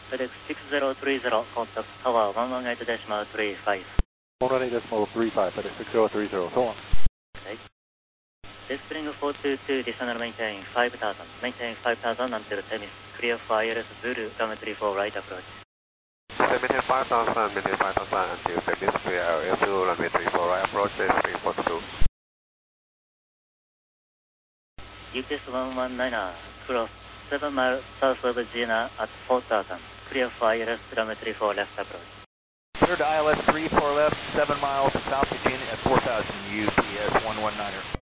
FedEx 6030, contact tower 118.35. 118.35, FedEx 6030, so on. Okay. Despring 422, additional maintain 5000. Maintain 5000 until Temis. Clear for ILS Zulu, runway 34 right approach. Maintain 5000, maintain 5000 until Temis. Clear ILS Zulu, runway 34 right approach, Despring 422. UPS 119er, cross 7 miles south of Gina at 4000. Clear for ILS runway 34 left approach. Clear to ILS 34 left, 7 miles south of Gina at 4000, UPS 119er.